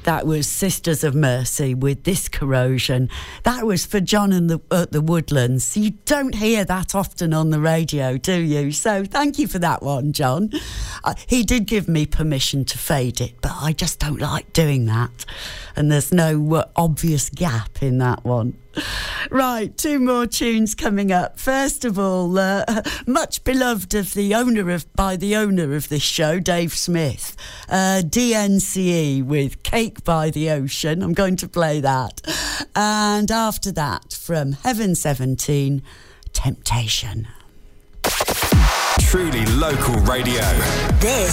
That was Sisters of Mercy with This Corrosion. That was for John and the Woodlands. You don't hear that often on the radio, do you? So thank you for that one, John. He did give me permission to fade it, but I just don't like doing that. And there's no obvious gap in that one. Right, 2 more tunes coming up. First of all, much beloved by the owner of this show, Dave Smith, DNCE with Cake by the Ocean. I'm going to play that. And after that, from Heaven 17, Temptation. Truly local radio. This